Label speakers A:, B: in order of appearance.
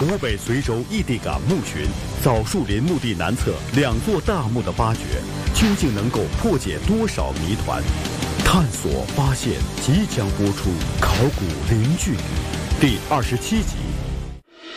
A: 湖北随州异地港墓群枣树林墓地南侧2座大墓的发掘，究竟能够破解多少谜团？探索发现即将播出《考古零距离》第27集。